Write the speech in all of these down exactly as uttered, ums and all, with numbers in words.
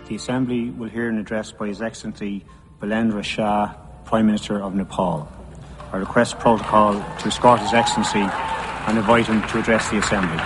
The Assembly will hear an address by His Excellency Bilendra Shah, Prime Minister of Nepal. I request protocol to escort His Excellency and invite him to address the Assembly.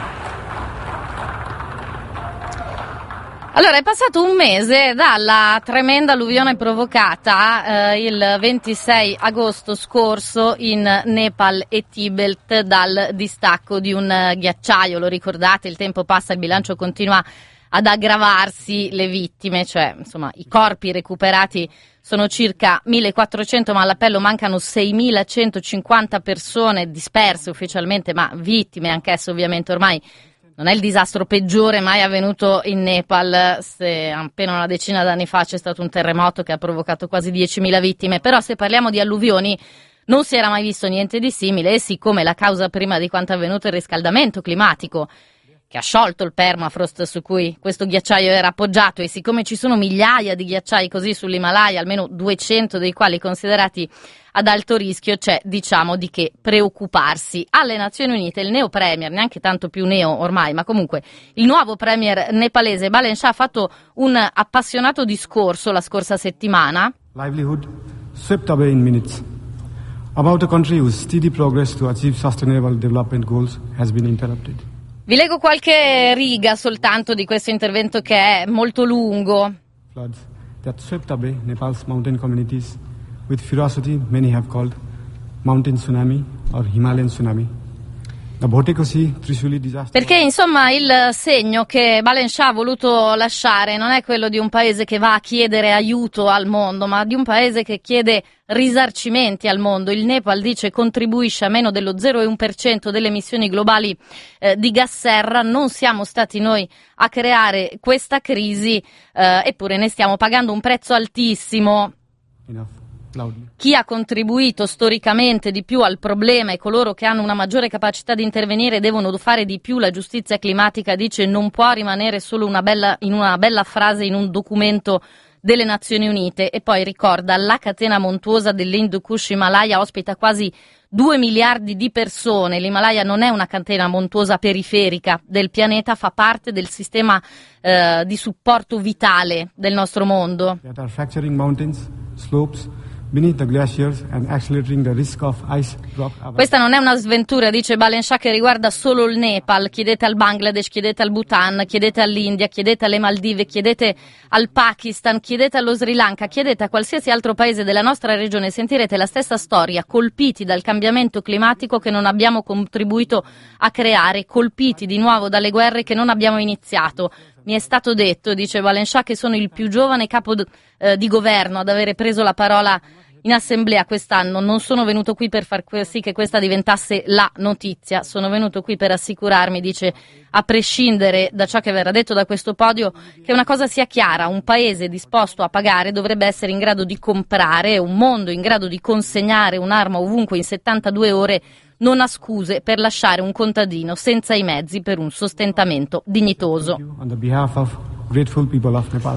Allora, è passato un mese dalla tremenda alluvione provocata eh, il ventisei agosto scorso in Nepal e Tibet dal distacco di un uh, ghiacciaio. Lo ricordate, il tempo passa, il bilancio continua ad aggravarsi, le vittime, cioè insomma i corpi recuperati sono circa millequattrocento, ma all'appello mancano seimilacentocinquanta persone disperse ufficialmente, ma vittime anch'esse ovviamente. Ormai non è il disastro peggiore mai avvenuto in Nepal, se appena una decina d'anni fa c'è stato un terremoto che ha provocato quasi diecimila vittime, però se parliamo di alluvioni non si era mai visto niente di simile, e siccome la causa prima di quanto è avvenuto è il riscaldamento climatico, che ha sciolto il permafrost su cui questo ghiacciaio era appoggiato, e siccome ci sono migliaia di ghiacciai così sull'Himalaya, almeno duecento dei quali considerati ad alto rischio, c'è diciamo di che preoccuparsi. Alle Nazioni Unite il neo premier, neanche tanto più neo ormai, ma comunque il nuovo premier nepalese Balen Shah ha fatto un appassionato discorso la scorsa settimana. Livelihood swept away in minutes. About a country whose steady progress to achieve sustainable development goals has been interrupted. Vi leggo qualche riga soltanto di questo intervento che è molto lungo. Floods that swept away Nepal's mountain communities with ferocity many have called mountain tsunami or Himalayan tsunami. The Bhotekoshi Trishuli disaster. Perché insomma il segno che Balen Shah ha voluto lasciare non è quello di un paese che va a chiedere aiuto al mondo, ma di un paese che chiede risarcimenti al mondo. Il Nepal, dice, contribuisce a meno dello zero virgola uno per cento delle emissioni globali eh, di gas serra. Non siamo stati noi a creare questa crisi, eh, eppure ne stiamo pagando un prezzo altissimo. Enough. Loudly. Chi ha contribuito storicamente di più al problema e coloro che hanno una maggiore capacità di intervenire devono fare di più. La giustizia climatica, dice, non può rimanere solo una bella, in una bella frase in un documento delle Nazioni Unite. E poi ricorda, la catena montuosa dell'Hindu Kush Himalaya ospita quasi due miliardi di persone. L'Himalaya non è una catena montuosa periferica del pianeta, fa parte del sistema eh, di supporto vitale del nostro mondo. That are fracturing mountains, slopes beneath the glaciers and accelerating the risk of ice drop. Questa non è una sventura, dice Balen Shah, che riguarda solo il Nepal. Chiedete al Bangladesh, chiedete al Bhutan, chiedete all'India, chiedete alle Maldive, chiedete al Pakistan, chiedete allo Sri Lanka, chiedete a qualsiasi altro paese della nostra regione, sentirete la stessa storia: colpiti dal cambiamento climatico che non abbiamo contribuito a creare, colpiti di nuovo dalle guerre che non abbiamo iniziato. Mi è stato detto, dice Balen Shah, che sono il più giovane capo eh, di governo ad avere preso la parola in assemblea quest'anno. Non sono venuto qui per far sì che questa diventasse la notizia, sono venuto qui per assicurarmi, dice, a prescindere da ciò che verrà detto da questo podio, che una cosa sia chiara: un paese disposto a pagare dovrebbe essere in grado di comprare, un mondo in grado di consegnare un'arma ovunque in settantadue ore non ha scuse per lasciare un contadino senza i mezzi per un sostentamento dignitoso. On the behalf of grateful people of Nepal.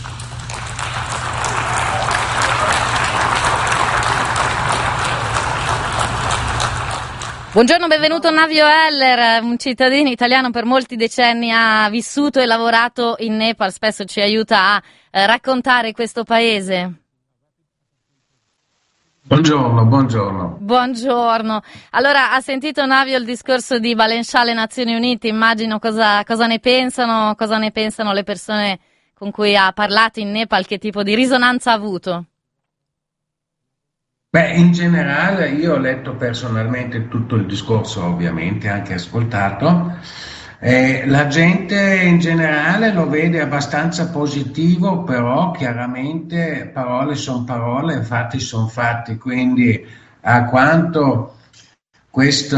Buongiorno, benvenuto Navio Heller, un cittadino italiano, per molti decenni ha vissuto e lavorato in Nepal, spesso ci aiuta a eh, raccontare questo paese. Buongiorno, buongiorno. Buongiorno. Allora, ha sentito Navio il discorso di Balen Shah alle Nazioni Unite? Immagino cosa, cosa ne pensano, cosa ne pensano le persone con cui ha parlato in Nepal, che tipo di risonanza ha avuto? Beh, in generale io ho letto personalmente tutto il discorso, ovviamente anche ascoltato. Eh, la gente in generale lo vede abbastanza positivo, però chiaramente parole sono parole, fatti sono fatti, quindi a quanto questo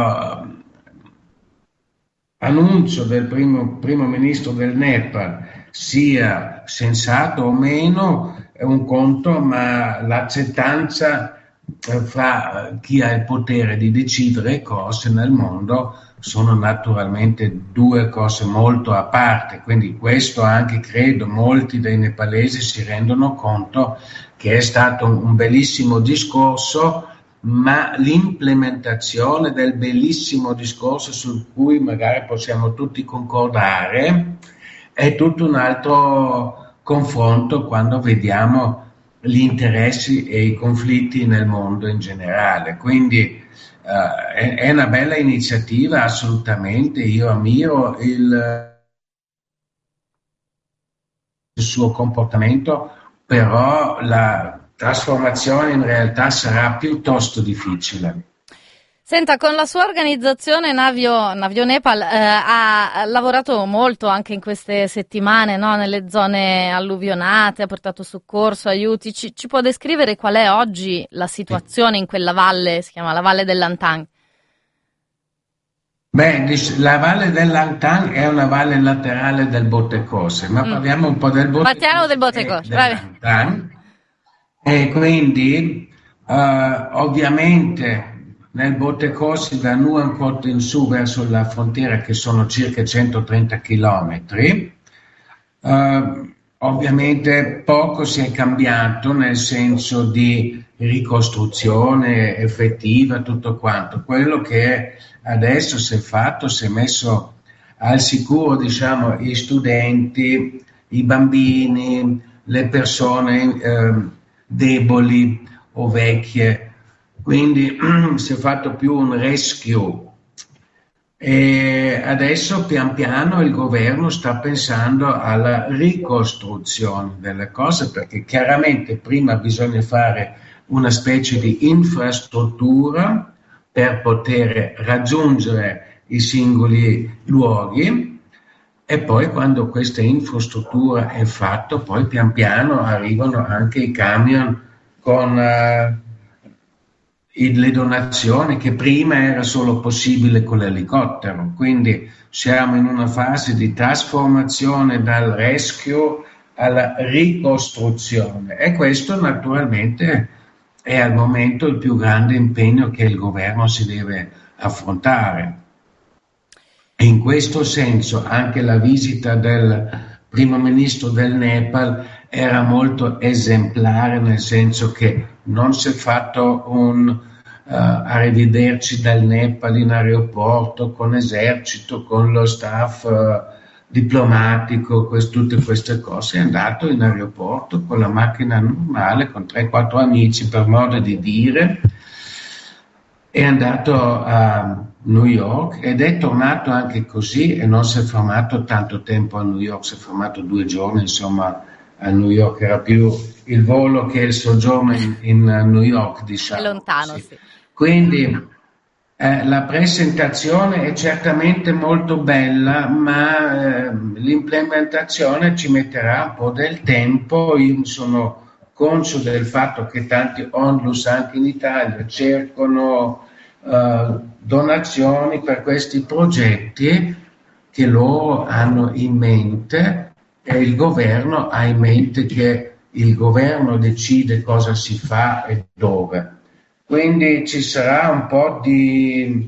annuncio del primo, primo ministro del Nepal sia sensato o meno è un conto, ma l'accettanza fra chi ha il potere di decidere cose nel mondo sono naturalmente due cose molto a parte, quindi questo anche credo molti dei nepalesi si rendono conto che è stato un bellissimo discorso, ma l'implementazione del bellissimo discorso su cui magari possiamo tutti concordare è tutto un altro confronto quando vediamo gli interessi e i conflitti nel mondo in generale. Quindi uh, è, è una bella iniziativa, assolutamente. Io ammiro il, il suo comportamento, però la trasformazione in realtà sarà piuttosto difficile. Senta, con la sua organizzazione Navio, Navio Nepal eh, ha lavorato molto anche in queste settimane, no? Nelle zone alluvionate, ha portato soccorso, aiuti. Ci, ci può descrivere qual è oggi la situazione in quella valle, si chiama la Valle dell'Antang? Beh, la Valle dell'Antang è una valle laterale del Botekose, ma mm. parliamo un po' del Botekose. Parliamo del Botekose, e quindi uh, ovviamente nel Botekose da Nuankot in su verso la frontiera, che sono circa centotrenta chilometri, uh, ovviamente poco si è cambiato nel senso di ricostruzione effettiva, tutto quanto. Quello che adesso si è fatto, si è messo al sicuro, diciamo, i studenti, i bambini, le persone eh, deboli o vecchie. Quindi si è fatto più un rescue e adesso pian piano il governo sta pensando alla ricostruzione delle cose, perché chiaramente prima bisogna fare una specie di infrastruttura per poter raggiungere i singoli luoghi, e poi quando questa infrastruttura è fatta, poi pian piano arrivano anche i camion con uh, le donazioni, che prima era solo possibile con l'elicottero. Quindi siamo in una fase di trasformazione dal rescue alla ricostruzione, e questo naturalmente è al momento il più grande impegno che il governo si deve affrontare. E in questo senso anche la visita del primo ministro del Nepal era molto esemplare, nel senso che non si è fatto un uh, arrivederci dal Nepal in aeroporto con esercito, con lo staff uh, diplomatico, quest- tutte queste cose. È andato in aeroporto con la macchina normale, con tre quattro amici, per modo di dire, è andato a New York ed è tornato anche così, e non si è fermato tanto tempo a New York, si è fermato due giorni, insomma, a New York. Era più il volo che il soggiorno in, in New York, diciamo. È lontano, sì. sì. Quindi eh, la presentazione è certamente molto bella, ma eh, l'implementazione ci metterà un po' del tempo. Io sono conscio del fatto che tanti onlus anche in Italia cercano uh, donazioni per questi progetti che loro hanno in mente, e il governo ha in mente che il governo decide cosa si fa e dove. Quindi ci sarà un po' di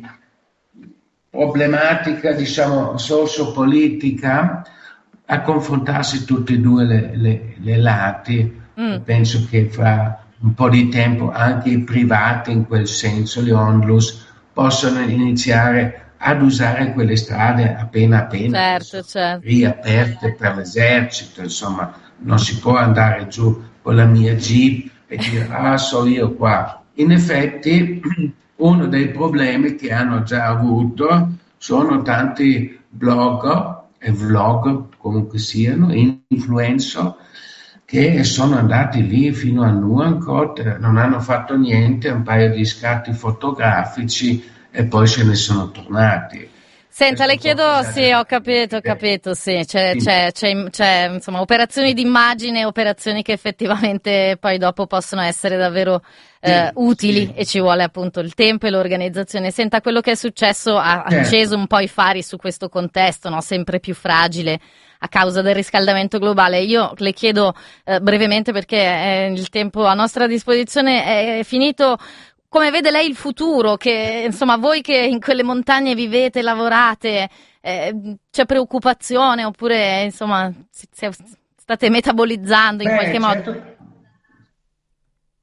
problematica, diciamo, socio-politica a confrontarsi tutti e due le, le, le lati. Mm. Penso che fra un po' di tempo anche i privati, in quel senso, gli onlus, possono iniziare ad usare quelle strade appena appena certo, certo. riaperte per l'esercito. Insomma, non si può andare giù con la mia jeep e dire ah, so io qua. In effetti uno dei problemi che hanno già avuto sono tanti blogger e vlogger, comunque siano, influencer, che sono andati lì fino a Nuankot, non hanno fatto niente, un paio di scatti fotografici e poi se ne sono tornati. Senta, le chiedo, sì, ho capito, ho capito, sì, c'è, c'è, c'è, c'è insomma operazioni di immagine, operazioni che effettivamente poi dopo possono essere davvero eh, utili, sì. E ci vuole appunto il tempo e l'organizzazione. Senta, quello che è successo ha certo. acceso un po' i fari su questo contesto, no? Sempre più fragile a causa del riscaldamento globale. Io le chiedo eh, brevemente, perché eh, il tempo a nostra disposizione è finito. Come vede lei il futuro? Che insomma, voi che in quelle montagne vivete, lavorate, eh, c'è preoccupazione oppure insomma si, si, state metabolizzando in Beh, qualche certo, modo?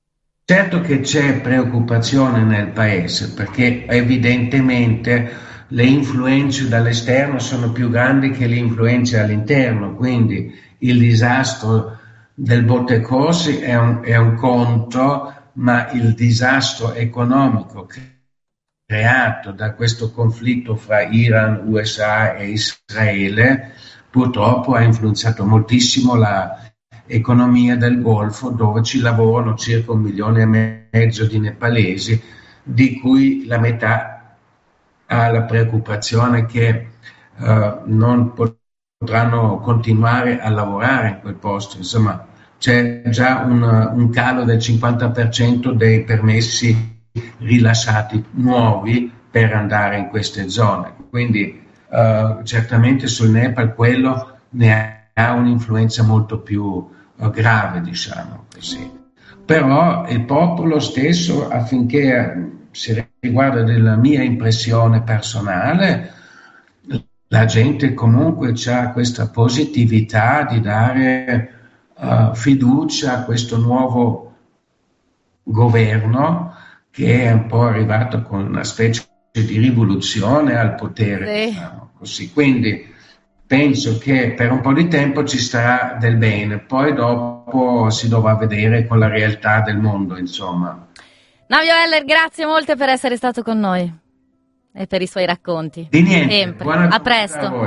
Certo che c'è preoccupazione nel paese, perché evidentemente le influenze dall'esterno sono più grandi che le influenze all'interno, quindi il disastro del Botte-Corsi è un, è un conto, ma il disastro economico creato da questo conflitto fra Iran, U S A e Israele purtroppo ha influenzato moltissimo la economia del Golfo, dove ci lavorano circa un milione e mezzo di nepalesi, di cui la metà ha la preoccupazione che uh, non potranno continuare a lavorare in quel posto. Insomma, c'è già un, un calo del cinquanta per cento dei permessi rilasciati nuovi per andare in queste zone. Quindi uh, certamente sul Nepal quello ne ha un'influenza molto più uh, grave, diciamo così. Però il popolo stesso, affinché si riguarda della mia impressione personale, la gente comunque ha questa positività di dare uh, fiducia a questo nuovo governo che è un po' arrivato con una specie di rivoluzione al potere, sì. Diciamo così. Quindi penso che per un po' di tempo ci sarà del bene, poi dopo si dovrà vedere con la realtà del mondo, insomma. Navio Heller, grazie molte per essere stato con noi e per i suoi racconti. Di niente. Sempre. Buona a presto. A voi.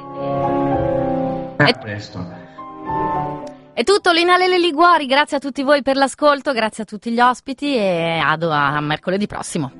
A e... presto. È tutto, Linalele Liguori, grazie a tutti voi per l'ascolto, grazie a tutti gli ospiti e a, a mercoledì prossimo.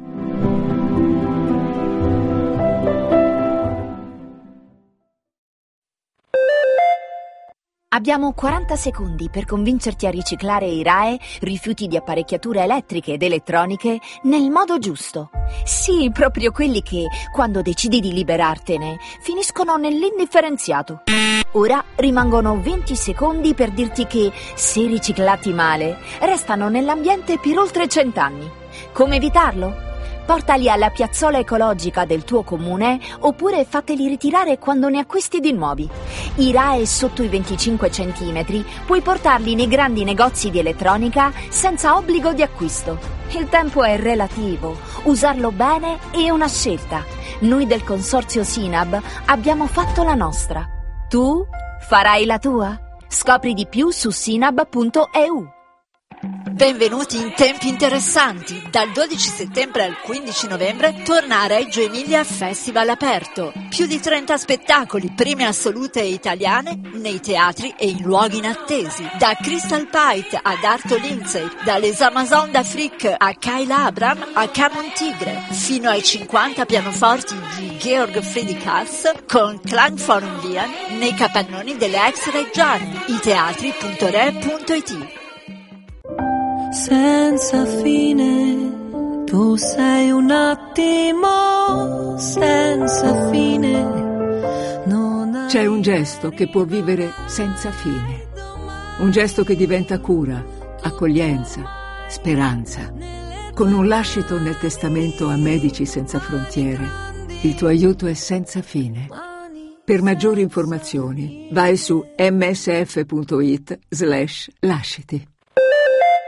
Abbiamo quaranta secondi per convincerti a riciclare i R A E, rifiuti di apparecchiature elettriche ed elettroniche, nel modo giusto. Sì, proprio quelli che, quando decidi di liberartene, finiscono nell'indifferenziato. Ora rimangono venti secondi per dirti che, se riciclati male, restano nell'ambiente per oltre cent'anni. Come evitarlo? Portali alla piazzola ecologica del tuo comune oppure fateli ritirare quando ne acquisti di nuovi. I R A E sotto i venticinque centimetri puoi portarli nei grandi negozi di elettronica senza obbligo di acquisto. Il tempo è relativo, usarlo bene è una scelta. Noi del consorzio Sinab abbiamo fatto la nostra. Tu farai la tua? Scopri di più su sinab punto e u. Benvenuti in tempi interessanti. Dal dodici settembre al quindici novembre torna a Reggio Emilia Festival aperto. Più di trenta spettacoli, prime assolute italiane, nei teatri e in luoghi inattesi. Da Crystal Pite ad Arto Lindsay, dalle Amazon d'Afrique a Kayla Abram a Camon Tigre, fino ai cinquanta pianoforti di Georg Friedrich Haas con Klangforum Wien nei capannoni delle ex Reggiane. i teatri punto re punto it. Senza fine, tu sei un attimo senza fine. Non C'è un gesto che può vivere senza fine, un gesto che diventa cura, accoglienza, speranza. Con un lascito nel testamento a Medici Senza Frontiere, il tuo aiuto è senza fine. Per maggiori informazioni vai su emme esse effe punto it slash lasciti.